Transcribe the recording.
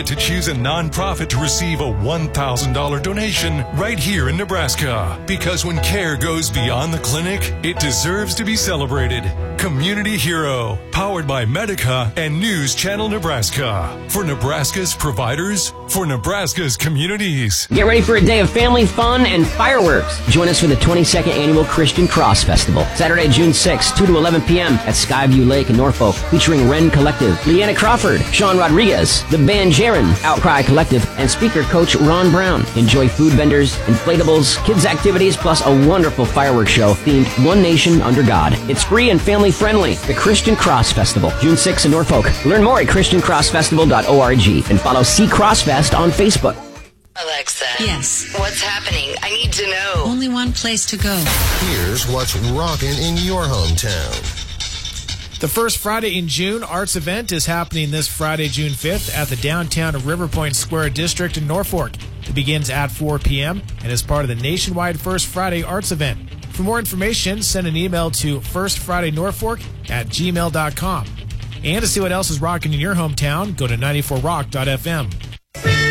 get to choose a nonprofit to receive a $1,000 donation right here in Nebraska. Because when care goes beyond the clinic, it deserves to be celebrated. Community Hero, powered by Medica and News Channel Nebraska. For Nebraska's providers, for Nebraska's communities. Get ready for a day of family fun and fireworks. Join us for the 22nd Annual Christian Cross Festival. Saturday, June 6, 2 to 11 p.m. at Skyview Lake in Norfolk, featuring Wren Collective, Leanna Crawford, Sean Rodriguez, The Band Jaron, Outcry Collective, and speaker coach Ron Brown. Enjoy food vendors, inflatables, kids activities, plus a wonderful fireworks show themed One Nation Under God. It's free and family friendly. The Christian Cross Festival, June 6 in Norfolk. Learn more at ChristianCrossFestival.org and follow C Crossfest on Facebook. Alexa. Yes. What's happening? I need to know. Only one place to go. Here's what's rocking in your hometown. The first Friday in June arts event is happening this Friday, June 5th at the downtown River Point Square District in Norfolk. It begins at 4 p.m. and is part of the nationwide First Friday arts event. For more information, send an email to firstfridaynorfolk@gmail.com. And to see what else is rocking in your hometown, go to 94rock.fm.